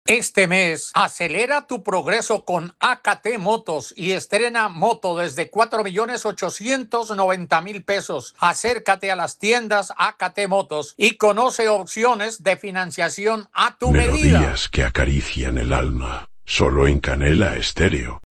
Este mes, acelera tu progreso con AKT Motos y estrena moto desde 4.890.000 pesos. Acércate a las tiendas AKT Motos y conoce opciones de financiación a tu medida. Melodías que acarician el alma, solo en Canela Estéreo.